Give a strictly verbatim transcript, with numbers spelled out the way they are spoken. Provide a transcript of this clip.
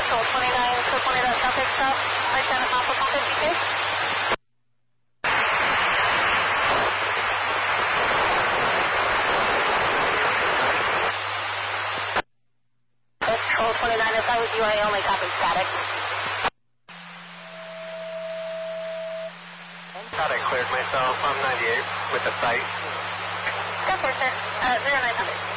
Control twenty-nine, so twenty dot South X stop, right down at Mapa Papa P K. Control twenty-nine, if I was you, I only copy static. Static cleared myself, I'm ninety-eight with the site. Go for it, sir. Uh, zero nine hundred.